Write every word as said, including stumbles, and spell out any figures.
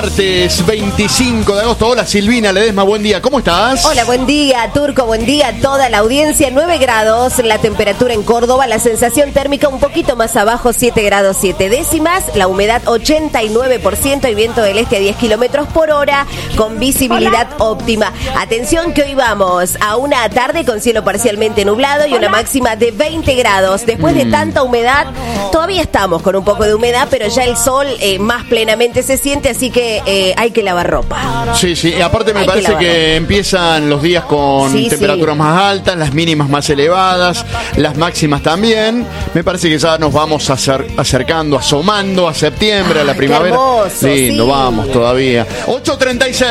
Martes veinticinco de agosto. Hola Silvina Ledesma, buen día, ¿cómo estás? Hola, buen día Turco, buen día a toda la audiencia. Nueve grados la temperatura en Córdoba, la sensación térmica un poquito más abajo, siete grados siete décimas, la humedad ochenta y nueve por ciento y viento del este a diez kilómetros por hora con visibilidad Hola. óptima. Atención que hoy vamos a una tarde con cielo parcialmente nublado y Hola. una máxima de veinte grados. Después mm. de tanta humedad, todavía estamos con un poco de humedad, pero ya el sol eh, más plenamente se siente, así que Eh, hay que lavar ropa. Sí, sí, y aparte me hay parece que, que empiezan los días con sí, temperaturas sí. más altas, las mínimas más elevadas, las máximas también. Me parece que ya nos vamos acer- acercando, asomando a septiembre, Ay, a la primavera. Qué hermoso, Lindo, sí. vamos todavía. ocho treinta y seis